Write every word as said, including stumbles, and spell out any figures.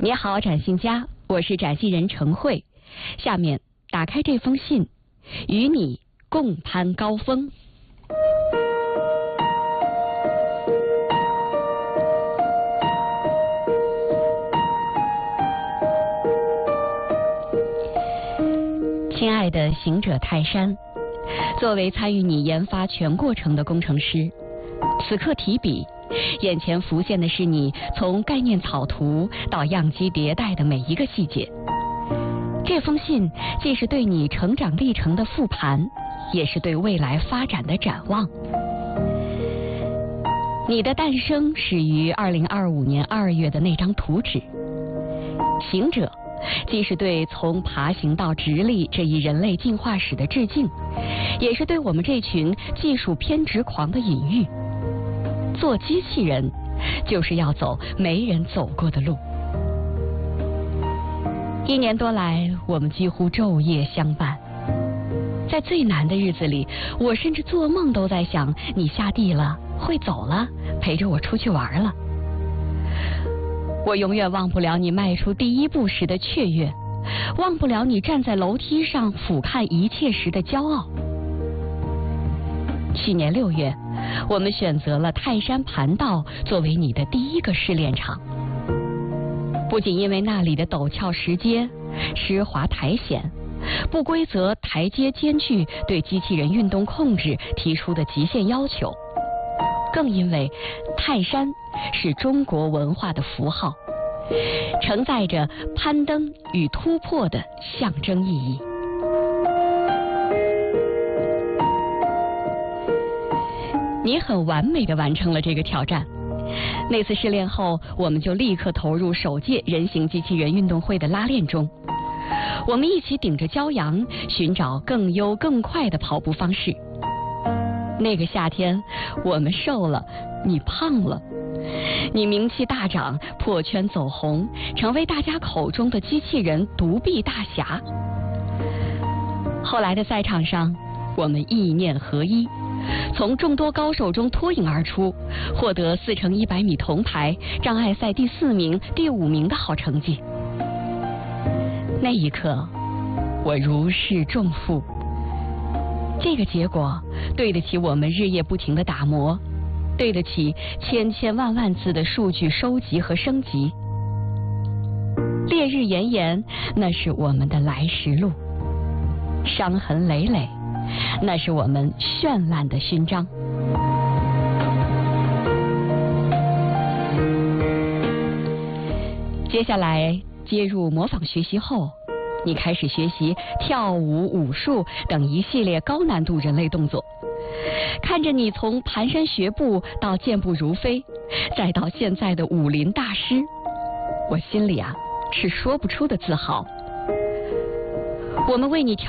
你好，展信佳，我是展信人陈慧。下面打开这封信，与你共攀高峰。亲爱的行者泰山，作为参与你研发全过程的工程师，此刻提笔，眼前浮现的是你从概念草图到样机迭代的每一个细节。这封信既是对你成长历程的复盘，也是对未来发展的展望。你的诞生始于二零二五年二月的那张图纸，行者既是对从爬行到直立这一人类进化史的致敬，也是对我们这群技术偏执狂的隐喻。做机器人就是要走没人走过的路。一年多来，我们几乎昼夜相伴。在最难的日子里，我甚至做梦都在想，你下地了，会走了，陪着我出去玩了。我永远忘不了你迈出第一步时的雀跃，忘不了你站在楼梯上俯瞰一切时的骄傲。去年六月，我们选择了泰山盘道作为你的第一个试炼场。不仅因为那里的陡峭石阶、湿滑苔藓、不规则台阶间距对机器人运动控制提出的极限要求，更因为泰山是中国文化的符号，承载着攀登与突破的象征意义。你很完美地完成了这个挑战。那次试炼后，我们就立刻投入首届人形机器人运动会的拉练中。我们一起顶着骄阳，寻找更优更快的跑步方式。那个夏天，我们瘦了，你胖了，你名气大涨，破圈走红，成为大家口中的机器人独臂大侠。后来的赛场上，我们意念合一，从众多高手中脱颖而出，获得四乘一百米铜牌，障碍赛第四名、第五名的好成绩。那一刻，我如释重负。这个结果对得起我们日夜不停的打磨，对得起千千万万次的数据收集和升级。烈日炎炎，那是我们的来时路；伤痕累累，那是我们绚烂的勋章。接下来接入模仿学习后，你开始学习跳舞、武术等一系列高难度人类动作。看着你从蹒跚学步到健步如飞，再到现在的武林大师，我心里啊是说不出的自豪。我们为你调